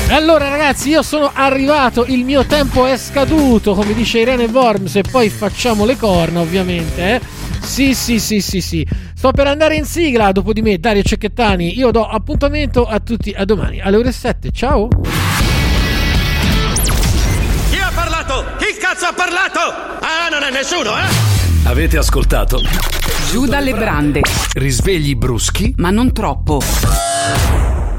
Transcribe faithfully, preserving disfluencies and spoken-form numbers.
Allora ragazzi, io sono arrivato, il mio tempo è scaduto, come dice Irene Worms, e poi facciamo le corna ovviamente, eh? Sì, sì, sì, sì, sì. Sto per andare in sigla, dopo di me Dario Cecchettani. Io do appuntamento a tutti a domani alle ore sette. Ciao. Chi ha parlato? Chi cazzo ha parlato? Ah, non è nessuno, eh? Avete ascoltato Giù dalle brande. Risvegli bruschi Ma non troppo.